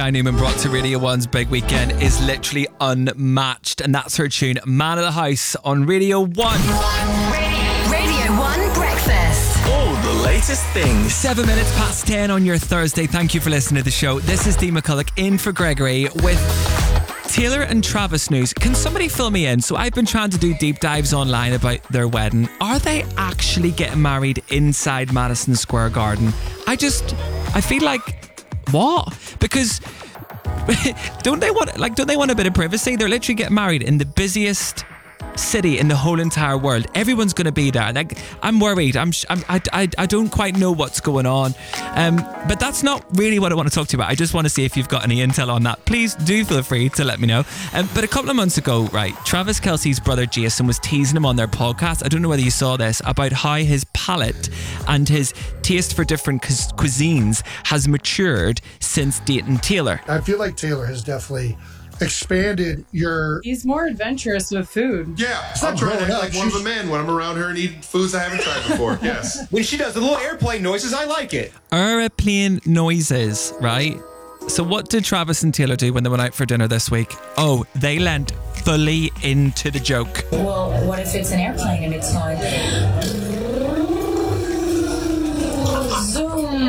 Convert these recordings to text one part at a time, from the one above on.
Sky Newman brought to Radio 1's Big Weekend is literally unmatched, and that's her tune, Man of the House, on Radio 1. Radio 1 Breakfast. Oh, the latest things. 7 minutes past 10 on your Thursday. Thank you for listening to the show. This is Dee McCulloch in for Gregory with Taylor and Travis news. Can somebody fill me in? So I've been trying to do deep dives online about their wedding. Are they actually getting married inside Madison Square Garden? I feel like, what? Because don't they want a bit of privacy? They're literally getting married in the busiest city in the whole entire world. Everyone's going to be there. Like, I'm worried. I don't quite know what's going on. But that's not really what I want to talk to you about. I just want to see if you've got any intel on that. Please do feel free to let me know. But a couple of months ago, right, Travis Kelce's brother Jason was teasing him on their podcast. I don't know whether you saw this, about how his palate and his taste for different cuisines has matured since dating Taylor. I feel like Taylor has definitely expanded your... He's more adventurous with food. Yeah, stop trying to act like one of the men when I'm around her and eat foods I haven't tried before. Yes. When she does the little airplane noises, I like it. Airplane noises, right? So what did Travis and Taylor do when they went out for dinner this week? Oh, they leant fully into the joke. Well, what if it's an airplane and it's going... Zoom.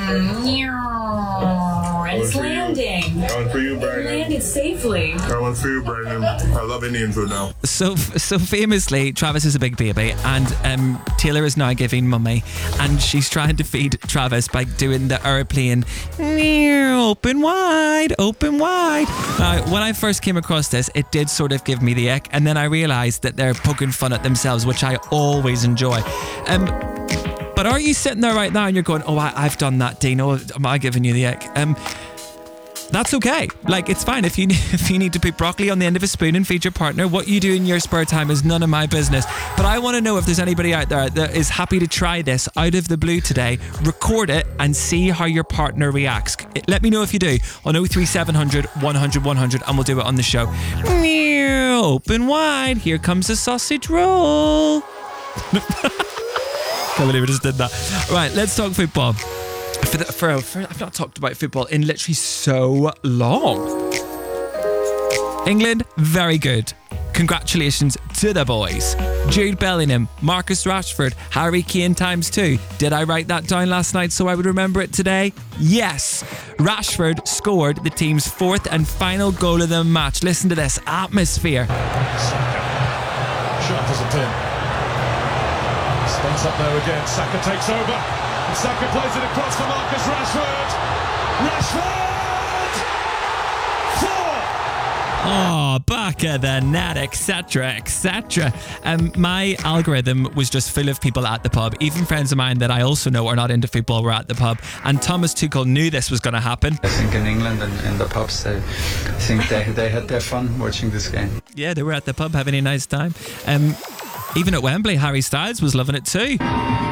And it's landing. Going for you, It Brandon. landed safely. Going for you, Brandon. I love Indian food now. So famously, Travis is a big baby, and Taylor is now giving mummy, and she's trying to feed Travis by doing the airplane, open wide, open wide. Now, when I first came across this, it did sort of give me the ick, and then I realised that they're poking fun at themselves, which I always enjoy. But are you sitting there right now and you're going, oh, I've done that, Dino? Am I giving you the ick? That's okay. Like, it's fine. If you need to put broccoli on the end of a spoon and feed your partner, what you do in your spare time is none of my business. But I want to know if there's anybody out there that is happy to try this out of the blue today. Record it and see how your partner reacts. Let me know if you do on 03700 100 100 and we'll do it on the show. Open wide. Here comes a sausage roll. Can't believe I just did that. Right, let's talk football. I've not talked about football in literally so long. England, very good. Congratulations to the boys. Jude Bellingham, Marcus Rashford, Harry Kane ×2. Did I write that down last night so I would remember it today? Yes. Rashford scored the team's fourth and final goal of the match. Listen to this atmosphere. Sharp as a pin. Spins up there again. Saka takes over. And Saka plays it across for Marcus Rashford. Rashford! 4! Oh, back of the net, etc., etc. My algorithm was just full of people at the pub. Even friends of mine that I also know are not into football were at the pub. And Thomas Tuchel knew this was going to happen. I think in England and in the pubs, I think they had their fun watching this game. Yeah, they were at the pub having a nice time. Even at Wembley, Harry Styles was loving it too.